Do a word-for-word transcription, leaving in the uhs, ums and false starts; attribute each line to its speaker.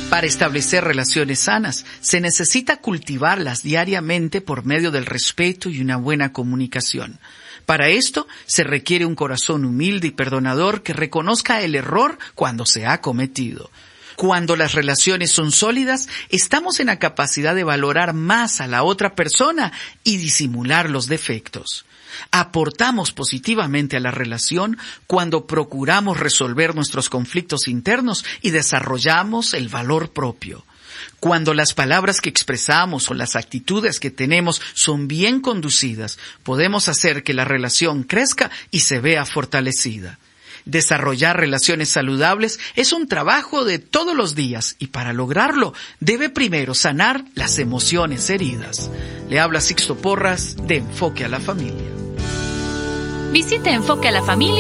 Speaker 1: Para establecer relaciones sanas, se necesita cultivarlas diariamente por medio del respeto y una buena comunicación. Para esto, se requiere un corazón humilde y perdonador que reconozca el error cuando se ha cometido. Cuando las relaciones son sólidas, estamos en la capacidad de valorar más a la otra persona y disimular los defectos. Aportamos positivamente a la relación cuando procuramos resolver nuestros conflictos internos y desarrollamos el valor propio. Cuando las palabras que expresamos o las actitudes que tenemos son bien conducidas, podemos hacer que la relación crezca y se vea fortalecida. Desarrollar relaciones saludables es un trabajo de todos los días y para lograrlo debe primero sanar las emociones heridas. Le habla Sixto Porras de Enfoque a la Familia.
Speaker 2: Visite Enfoque a la Familia